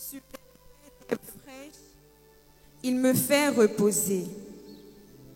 Sur les terres fraîches, il me fait reposer.